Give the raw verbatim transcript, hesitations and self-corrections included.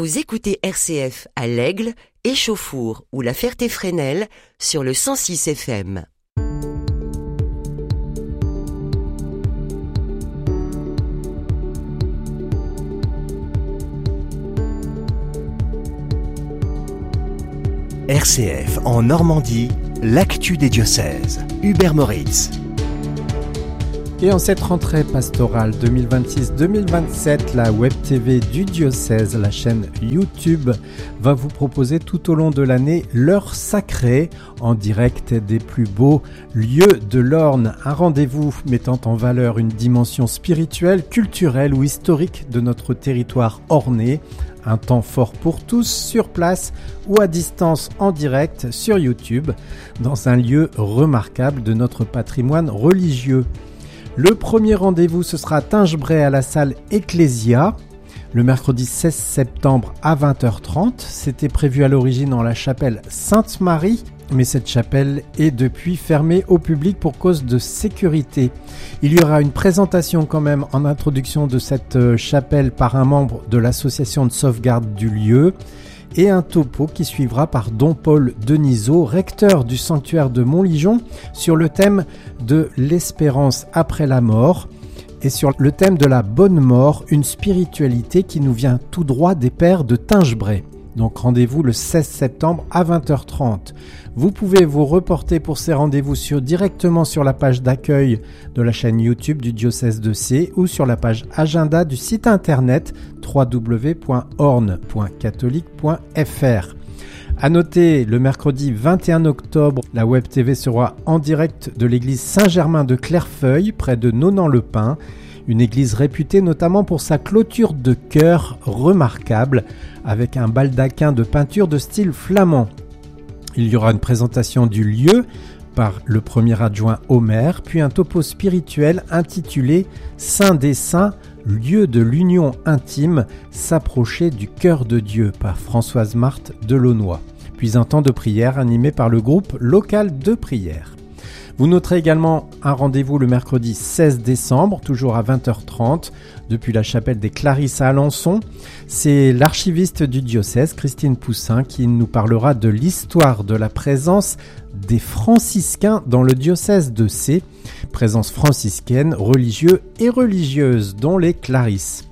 Vous écoutez R C F à l'Aigle, Échauffour ou La Ferté-Fresnel sur le cent six F M. R C F en Normandie, l'actu des diocèses. Hubert Moritz. Et en cette rentrée pastorale deux mille vingt-six deux mille vingt-sept, la Web T V du diocèse, la chaîne YouTube, va vous proposer tout au long de l'année l'heure sacrée en direct des plus beaux lieux de l'Orne. Un rendez-vous mettant en valeur une dimension spirituelle, culturelle ou historique de notre territoire ornais. Un temps fort pour tous, sur place ou à distance en direct sur YouTube, dans un lieu remarquable de notre patrimoine religieux. Le premier rendez-vous, ce sera à Tingebray à la salle Ecclesia, le mercredi seize septembre à vingt heures trente. C'était prévu à l'origine dans la chapelle Sainte-Marie, mais cette chapelle est depuis fermée au public pour cause de sécurité. Il y aura une présentation quand même en introduction de cette chapelle par un membre de l'association de sauvegarde du lieu, et un topo qui suivra par Don Paul Denisot, recteur du sanctuaire de Montligeon, sur le thème de l'espérance après la mort et sur le thème de la bonne mort, une spiritualité qui nous vient tout droit des pères de Tingebray. Donc rendez-vous le seize septembre à vingt heures trente. Vous pouvez vous reporter pour ces rendez-vous sur, directement sur la page d'accueil de la chaîne YouTube du diocèse de Sées ou sur la page agenda du site internet w w w point orne point catholique point f r. À noter, le mercredi vingt et un octobre, la Web T V sera en direct de l'église Saint-Germain de Clairefeuille, près de Nonant-le-Pin. Une église réputée notamment pour sa clôture de chœur remarquable, avec un baldaquin de peinture de style flamand. Il y aura une présentation du lieu par le premier adjoint au maire, puis un topo spirituel intitulé « Saint des Saints, lieu de l'union intime, s'approcher du cœur de Dieu » par Françoise Marthe Delaunoy. Puis un temps de prière animé par le groupe local de prière. Vous noterez également un rendez-vous le mercredi seize décembre, toujours à vingt heures trente, depuis la chapelle des Clarisses à Alençon. C'est l'archiviste du diocèse, Christine Poussin, qui nous parlera de l'histoire de la présence des franciscains dans le diocèse de Sées, présence franciscaine, religieux et religieuse, dont les Clarisses.